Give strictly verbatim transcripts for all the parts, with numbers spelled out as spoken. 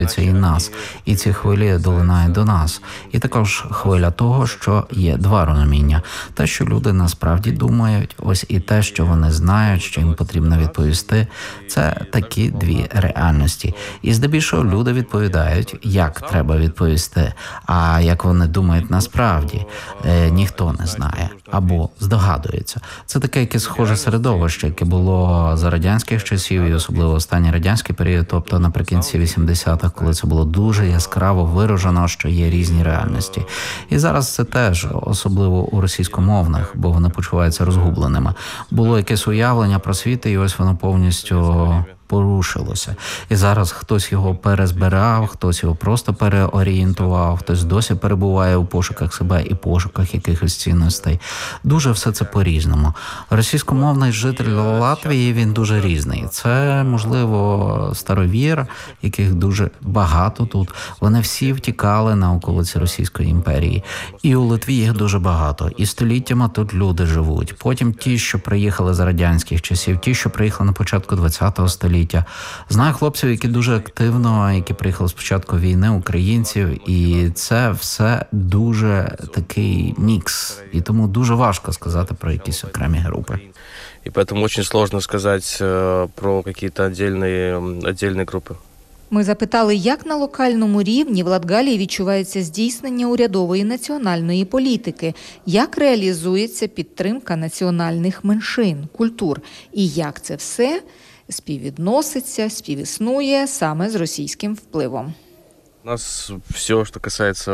і нас, і ці хвилі долинають до нас. І також хвиля того, що є два розуміння. Те, що люди насправді думають, ось і те, що вони знають, що їм потрібно відповісти, це такі дві реальності. І здебільшого люди відповідають, як треба відповісти, а як вони думають насправді, е, ніхто не знає або здогадується. Це таке якесь схоже середовище, яке було за радянських часів, і особливо останній радянський період, тобто наприкінці вісімдесятих, коли це було дуже яскраво виражено, що є різні реальності. І зараз це теж, особливо у російськомовних, бо вони почуваються розгубленими. Було якесь уявлення про світ, і ось воно повністю порушилося. І зараз хтось його перезбирав, хтось його просто переорієнтував, хтось досі перебуває у пошуках себе і пошуках якихось цінностей. Дуже все це по-різному. Російськомовний житель Латвії, він дуже різний. Це, можливо, старовір, яких дуже багато тут. Вони всі втікали на околиці Російської імперії. І у Литві їх дуже багато. І століттями тут люди живуть. Потім ті, що приїхали з радянських часів, ті, що приїхали на початку ХХ століття. Знаю хлопців, які дуже активно, які приїхали з початку війни, українців, і це все дуже такий мікс. І тому дуже важко сказати про якісь окремі групи. И поэтому очень сложно сказать про какие-то отдельные, отдельные группы. Ми запитали, як на локальному рівні в Латгалії відчувається здійснення урядової національної політики, як реалізується підтримка національних меншин, культур, і як це все співвідноситься, співіснує саме з російським впливом. У нас все, що касається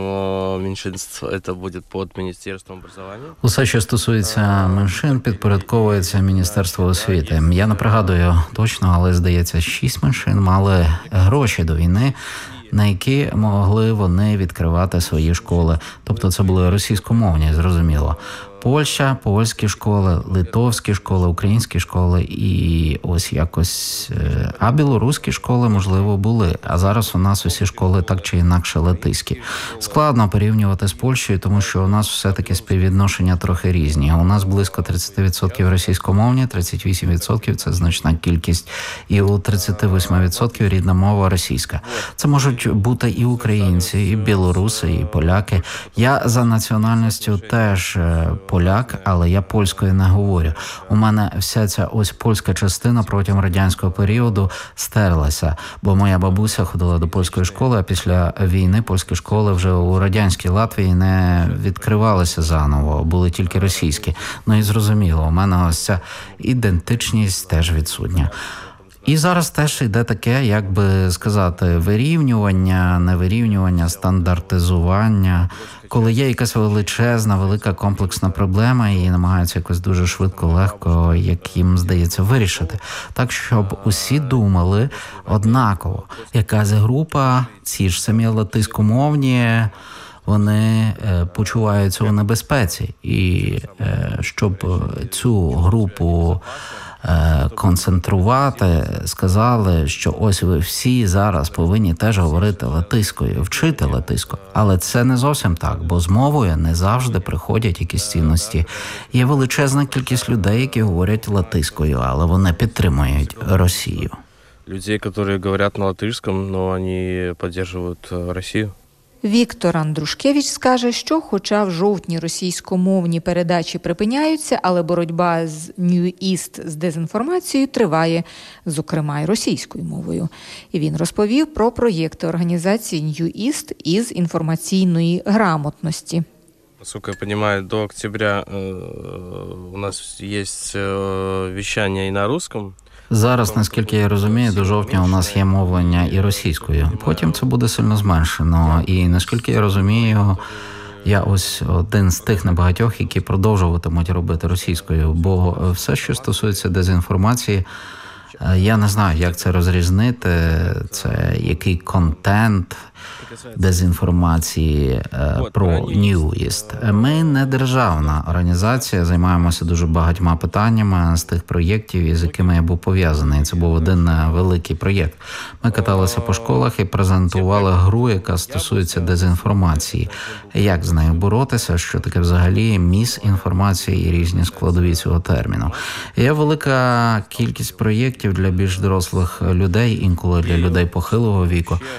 меншинств, це буде під Міністерством образування. Усе, що стосується меншин, підпорядковується Міністерство освіти. Я не пригадую точно, але, здається, шість меншин мали гроші до війни, на які могли вони відкривати свої школи. Тобто це були російськомовні, зрозуміло. Польща, польські школи, литовські школи, українські школи і ось якось... А білоруські школи, можливо, були. А зараз у нас усі школи так чи інакше латиські. Складно порівнювати з Польщею, тому що у нас все-таки співвідношення трохи різні. У нас близько тридцять відсотків російськомовні, тридцять вісім відсотків – це значна кількість. І у тридцять вісім відсотків рідна мова російська. Це можуть бути і українці, і білоруси, і поляки. Я за національністю теж поляк, але я польською не говорю. У мене вся ця ось польська частина протягом радянського періоду стерлася, бо моя бабуся ходила до польської школи, а після війни польські школи вже у радянській Латвії не відкривалися заново, були тільки російські. Ну і зрозуміло, у мене ось ця ідентичність теж відсутня. І зараз теж йде таке, як би сказати, вирівнювання, невирівнювання, стандартизування. Коли є якась величезна, велика комплексна проблема, її намагаються якось дуже швидко, легко, як їм здається, вирішити. Так, щоб усі думали однаково. Якась група, ці ж самі латиськомовні, вони е, почуваються у небезпеці. І е, щоб цю групу концентрувати, сказали, що ось ви всі зараз повинні теж говорити латиською, вчити латиську. Але це не зовсім так, бо з мовою не завжди приходять якісь цінності. Є величезна кількість людей, які говорять латиською, але вони підтримують Росію. Людей, які говорять на латишському, але вони підтримують Росію. Віктор Андрушкевич скаже, що хоча в жовтні російськомовні передачі припиняються, але боротьба з New East з дезінформацією триває, зокрема й російською мовою. І він розповів про проєкти організації New East із інформаційної грамотності. Насколько я понимаю, до октября у нас є вещання і на русском. Зараз, наскільки я розумію, до жовтня у нас є мовлення і російською. Потім це буде сильно зменшено. І наскільки я розумію, я ось один з тих небагатьох, які продовжуватимуть робити російською. Бо все, що стосується дезінформації, я не знаю, як це розрізнити, це який контент дезінформації про New East. Ми не державна організація, займаємося дуже багатьма питаннями з тих проєктів, із якими я був пов'язаний. Це був один великий проєкт. Ми каталися по школах і презентували гру, яка стосується дезінформації. Як з нею боротися, що таке взагалі міс-інформація і різні складові цього терміну. Є велика кількість проєктів для більш дорослих людей, інколи для людей похилого віку.